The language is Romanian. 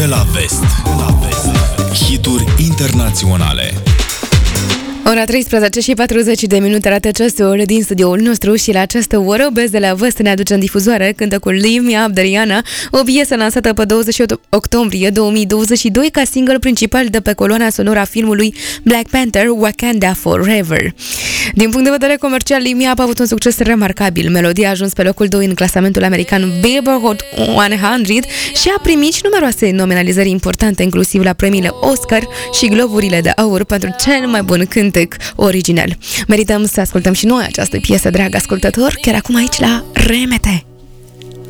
de la vest. Hituri internaționale. Ora 13 și 40 de minute arată ceasul din studioul nostru și la această oră Best de la Vest ne aduce în difuzoare cântecul Leave Me Up de Rihanna, o piesă lansată pe 28 octombrie 2022 ca single principal de pe coloana sonoră a filmului Black Panther Wakanda Forever. Din punct de vedere comercial, Leave Me Up a avut un succes remarcabil. Melodia a ajuns pe locul 2 în clasamentul american Billboard Hot 100 și a primit și numeroase nominalizări importante, inclusiv la premiile Oscar și Globurile de Aur pentru cel mai bun cântec original. Merităm să ascultăm și noi această piesă, drag ascultător, chiar acum aici la RMT.